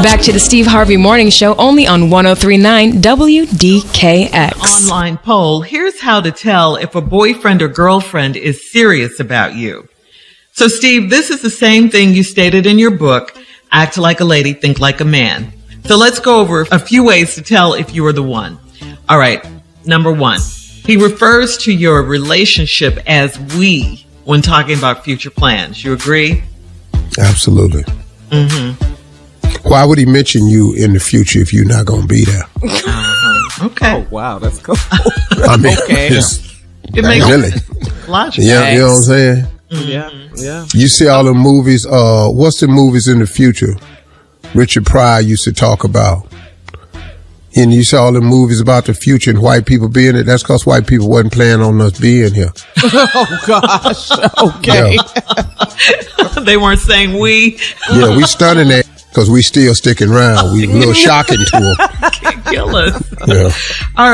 Back to the Steve Harvey Morning Show, only on 103.9 WDKX. Online poll. Here's how to tell if a boyfriend or girlfriend is serious about you. So, Steve, this is the same thing you stated in your book, Act Like a Lady, Think Like a Man. So let's go over a few ways to tell if you are the one. All right. Number one, he refers to your relationship as we when talking about future plans. You agree? Absolutely. Mm-hmm. Why would he mention you in the future if you're not going to be there? Okay. Oh, wow. That's cool. I mean, Okay. It makes really. logical. Yeah, you know what I'm saying? Yeah. You see all the movies, what's the movies in the future Richard Pryor used to talk about? And you saw all the movies about the future and white people being it. That's because white people wasn't planning on us being here. Oh, gosh. Okay. Yeah, They weren't saying we. yeah, we stunning that because we still sticking around. We a little shocking to them. Can't kill us. Yeah. All right.